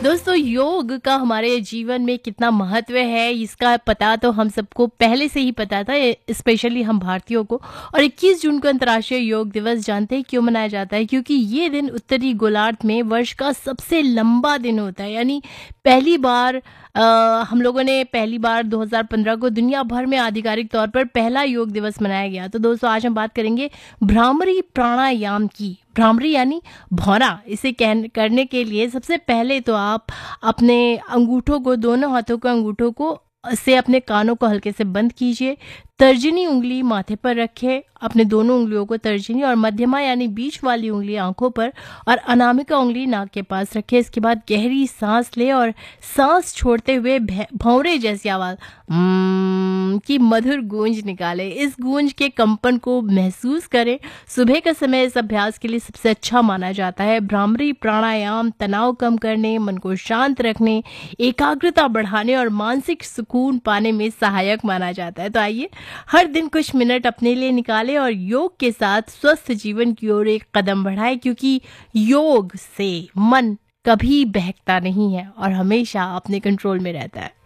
दोस्तों, योग का हमारे जीवन में कितना महत्व है इसका पता तो हम सबको पहले से ही पता था, स्पेशली हम भारतीयों को। और 21 जून को अंतर्राष्ट्रीय योग दिवस जानते हैं क्यों मनाया जाता है? क्योंकि ये दिन उत्तरी गोलार्ध में वर्ष का सबसे लंबा दिन होता है। यानी पहली बार अ, हम लोगों ने पहली बार 2015 को दुनिया भर में आधिकारिक तौर पर पहला योग दिवस मनाया गया। तो दोस्तों, आज हम बात करेंगे भ्रामरी प्राणायाम की। भ्रामरी यानी भौरा। इसे करने के लिए सबसे पहले तो आप अपने अंगूठों को, दोनों हाथों के अंगूठों को से अपने कानों को हल्के से बंद कीजिए। तर्जनी उंगली माथे पर रखें, अपने दोनों उंगलियों को तर्जनी और मध्यमा यानी बीच वाली उंगली आंखों पर और अनामिका उंगली नाक के पास रखें। इसके बाद गहरी सांस लें और सांस छोड़ते हुए भौरे जैसी आवाज की मधुर गूंज निकालें। इस गूंज के कंपन को महसूस करें। सुबह का समय इस अभ्यास के लिए सबसे अच्छा माना जाता है। भ्रामरी प्राणायाम तनाव कम करने, मन को शांत रखने, एकाग्रता बढ़ाने और मानसिक सुकून पाने में सहायक माना जाता है। तो आइए हर दिन कुछ मिनट अपने लिए निकालें और योग के साथ स्वस्थ जीवन की ओर एक कदम बढ़ाएं, क्योंकि योग से मन कभी बहकता नहीं है और हमेशा अपने कंट्रोल में रहता है।